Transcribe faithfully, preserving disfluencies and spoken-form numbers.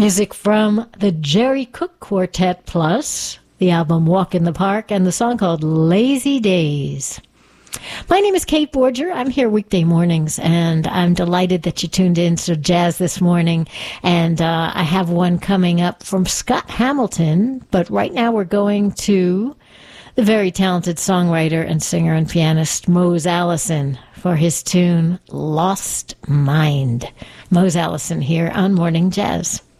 Music from the Jerry Cook Quartet Plus, the album Walk in the Park, and the song called Lazy Days. My name is Kate Borger. I'm here weekday mornings, and I'm delighted that you tuned in to Jazz this morning. And uh, I have one coming up from Scott Hamilton, but right now we're going to the very talented songwriter and singer and pianist Mose Allison for his tune Lost Mind. Mose Allison here on Morning Jazz.